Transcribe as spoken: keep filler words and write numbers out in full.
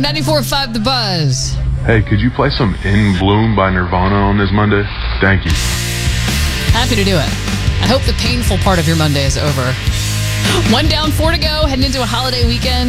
ninety-four point five The Buzz. Hey, could you play some In Bloom by Nirvana on this Monday? Thank you. Happy to do it. I hope the painful part of your Monday is over. One down, four to go, heading into a holiday weekend.